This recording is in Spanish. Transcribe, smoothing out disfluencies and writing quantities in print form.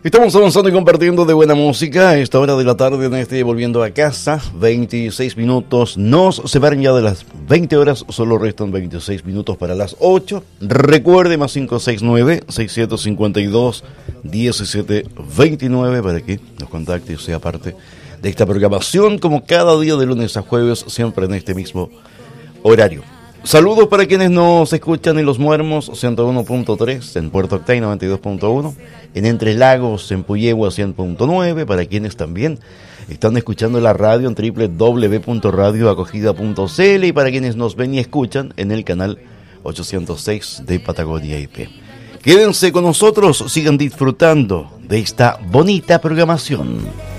Estamos avanzando y compartiendo de buena música a esta hora de la tarde en este Volviendo a Casa. 26 minutos nos separan ya de las 20 horas, solo restan 26 minutos para las 8. Recuerde, más 569-652-1729 para que nos contacte y sea parte de esta programación, como cada día de lunes a jueves, siempre en este mismo horario. Saludos para quienes nos escuchan en Los Muermos 101.3, en Puerto Octay 92.1, en Entre Lagos, en Puyehua 100.9, para quienes también están escuchando la radio en www.radioacogida.cl y para quienes nos ven y escuchan en el canal 806 de Patagonia IP. Quédense con nosotros, sigan disfrutando de esta bonita programación.